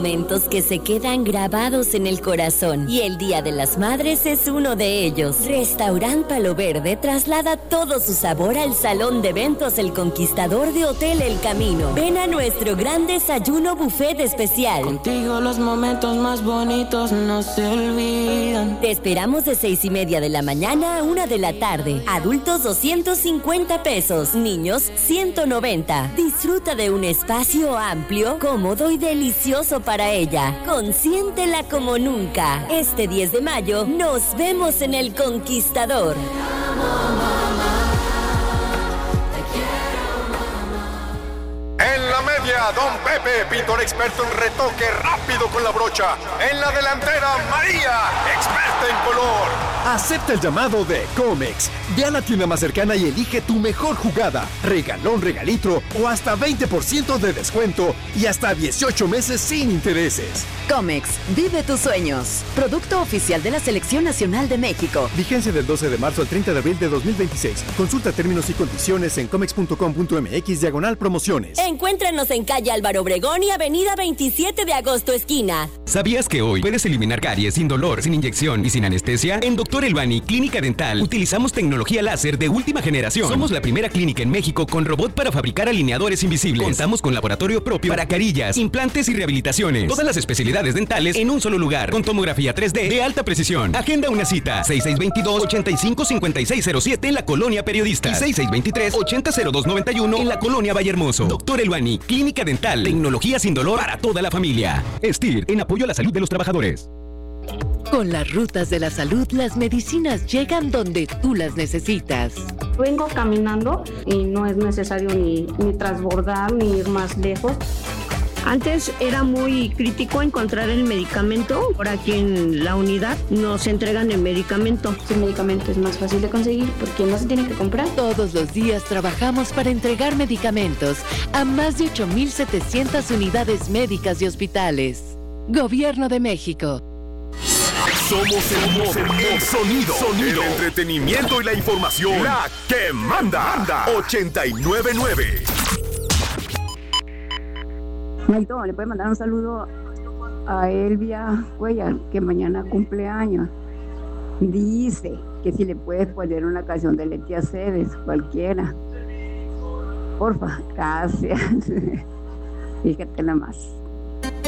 momentos que se quedan grabados en el corazón y el Día de las Madres es uno de ellos. Restaurant Palo Verde traslada todo su sabor al Salón de Eventos El Conquistador de Hotel El Camino. Ven a nuestro gran desayuno buffet especial. Contigo los momentos más bonitos no se olvidan. Te esperamos de 6:30 de la mañana a 1 de la tarde. Adultos 250 pesos, niños 190. Disfruta de un espacio amplio, cómodo y delicioso para ella. Consiéntela como nunca. Este 10 de mayo nos vemos en El Conquistador. En la media, Don Pepe, pintor experto en retoque rápido con la brocha. En la delantera, María, experta en color. Acepta el llamado de Comex. Ve a la tienda más cercana y elige tu mejor jugada. Regalón, regalitro o hasta 20% de descuento y hasta 18 meses sin intereses. Comex, vive tus sueños. Producto oficial de la Selección Nacional de México. Vigencia del 12 de marzo al 30 de abril de 2026. Consulta términos y condiciones en comex.com.mx/promociones. Encuéntranos en calle Álvaro Obregón y avenida 27 de agosto esquina. ¿Sabías que hoy puedes eliminar caries sin dolor, sin inyección y sin anestesia? En Dr. Elbani Clínica Dental utilizamos tecnología láser de última generación. Somos la primera clínica en México con robot para fabricar alineadores invisibles. Contamos con laboratorio propio para carillas, implantes y rehabilitaciones. Todas las especialidades dentales en un solo lugar, con tomografía 3D de alta precisión. Agenda una cita, 6622-855607 en la Colonia Periodista y 6623-800291 en la Colonia Vallehermoso. Dr. Elbani Clínica Dental, tecnología sin dolor para toda la familia. STIR, en apoyo a la salud de los trabajadores. Con las rutas de la salud, las medicinas llegan donde tú las necesitas. Vengo caminando y no es necesario ni transbordar ni ir más lejos. Antes era muy crítico encontrar el medicamento. Por aquí en la unidad nos entregan el medicamento. El medicamento es más fácil de conseguir porque no se tiene que comprar. Todos los días trabajamos para entregar medicamentos a más de 8,700 unidades médicas y hospitales. Gobierno de México. Somos el sonido, el entretenimiento y la información. La que manda. 899. Maito, le puede mandar un saludo a Elvia Cuellar, que mañana cumple años. Dice que si le puedes poner una canción de Leti Aceves, cualquiera. Porfa, gracias. Fíjate nada más.